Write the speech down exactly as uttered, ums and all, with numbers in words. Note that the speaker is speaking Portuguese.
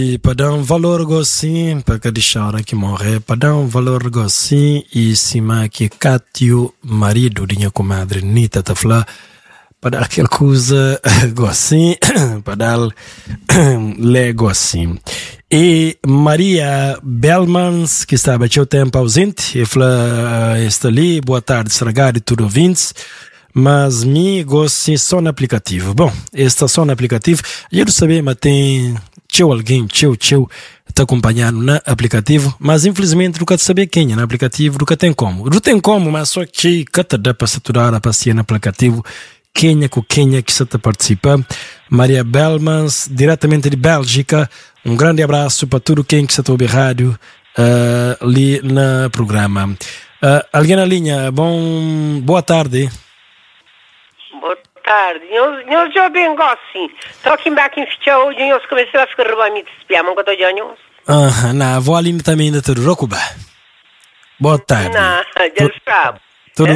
E para dar um valor assim, para que deixar que morrer, para dar um valor assim, e cima que Cátio, marido de minha comadre Nita, tá falando, para dar aquela coisa assim, para dar lego assim. E Maria Belmans, que estava há tempo ausente, e falou, está ali, boa tarde, estragado e tudo ouvintes. Mas me gosto só no aplicativo. Bom, esta só no aplicativo. Eu não sabia, mas tem tchau alguém, tchau, tchau, está acompanhando no aplicativo. Mas infelizmente nunca sabia quem é no aplicativo, nunca tem como. Não tem como, mas só que cada dá para saturar a passear no aplicativo. Quem é com quem é que está a participar. Maria Belmans, diretamente de Bélgica. Um grande abraço para tudo quem que está a ouvir rádio uh, ali no programa. Uh, alguém na linha, bom, boa tarde. Boa tarde. Eu já bem gosto, sim. Estou aqui embaixo em Fichau, e eu comecei a ficar rebando de espiar, mas eu estou de Ah, não, vou ali também ainda tudo. Rocuba. Boa tarde. Não, já sabe.